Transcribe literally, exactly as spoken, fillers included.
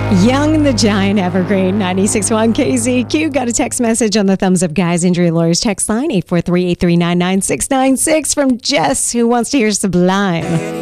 Young the Giant Evergreen, ninety-six point one K Z Q. Got a text message on the Thumbs Up Guys Injury Lawyers text line, eight four three, eight three nine, nine six nine six from Jess, who wants to hear Sublime.